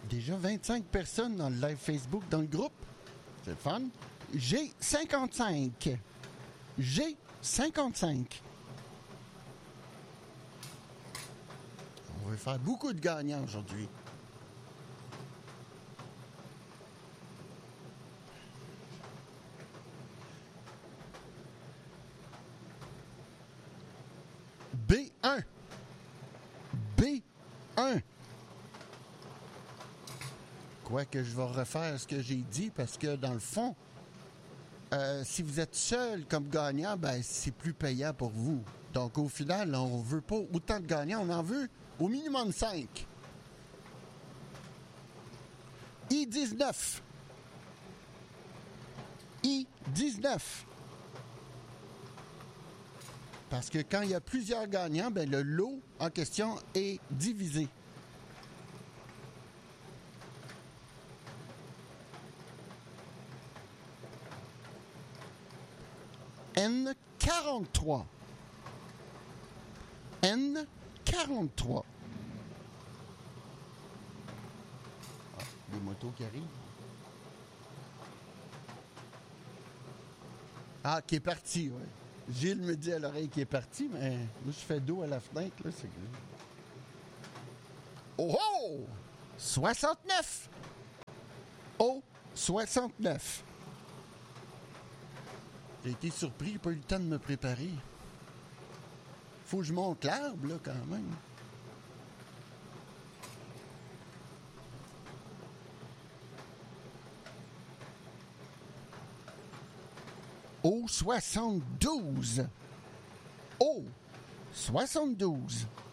Déjà 25 personnes dans le live Facebook, dans le groupe. C'est le fun. J'ai 55. J'ai 55. On va faire beaucoup de gagnants aujourd'hui. B1. B1. Quoique je vais refaire ce que j'ai dit parce que dans le fond, si vous êtes seul comme gagnant, ben c'est plus payant pour vous. Donc au final, on veut pas autant de gagnants, on en veut au minimum 5. I19. I19. Parce que quand il y a plusieurs gagnants, ben le lot en question est divisé. N43. N43. Ah, des motos qui arrivent. Ah, qui est parti, oui. Gilles me dit à l'oreille qu'il est parti, mais moi, je fais dos à la fenêtre, là, c'est... Oh oh! 69! Oh, 69! J'ai été surpris, j'ai pas eu le temps de me préparer. Faut que je monte l'arbre, là, quand même. Oh, 72! Oh, 72!